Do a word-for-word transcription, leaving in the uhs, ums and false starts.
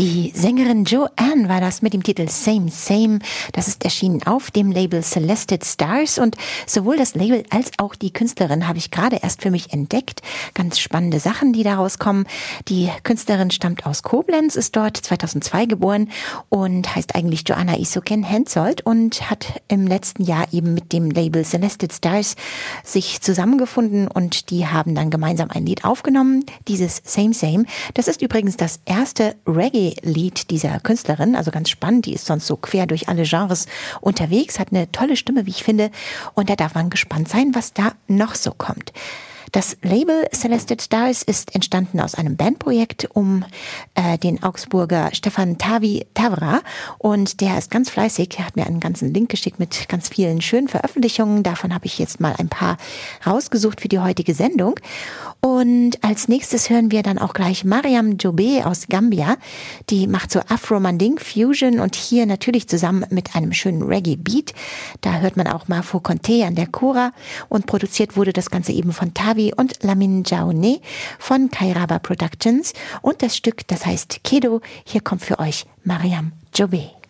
Die Sängerin Joanne war das mit dem Titel Same Same. Das ist erschienen auf dem Label Celested Stars und sowohl das Label als auch die Künstlerin habe ich gerade erst für mich entdeckt. Ganz spannende Sachen, die daraus kommen. Die Künstlerin stammt aus Koblenz, ist dort zweitausendzwei geboren und heißt eigentlich Joanna Isoken Hensoldt und hat im letzten Jahr eben mit dem Label Celested Stars sich zusammengefunden und die haben dann gemeinsam ein Lied aufgenommen, dieses Same Same. Das ist übrigens das erste Reggae-Lied dieser Künstlerin, also ganz spannend, die ist sonst so quer durch alle Genres unterwegs, hat eine tolle Stimme, wie ich finde, und da darf man gespannt sein, was da noch so kommt. Das Label Celested Stars ist entstanden aus einem Bandprojekt um äh, den Augsburger Stefan Tavi Tavra und der ist ganz fleißig, er hat mir einen ganzen Link geschickt mit ganz vielen schönen Veröffentlichungen, davon habe ich jetzt mal ein paar rausgesucht für die heutige Sendung. Und als nächstes hören wir dann auch gleich Mariam Jobe aus Gambia, die macht so Afro-Manding Fusion und hier natürlich zusammen mit einem schönen Reggae-Beat, da hört man auch Mafo Conte an der Kora und produziert wurde das Ganze eben von Tavi und Lamin Jaune von Kairaba Productions und das Stück, das heißt Kedo. Hier kommt für euch Mariam Jobe.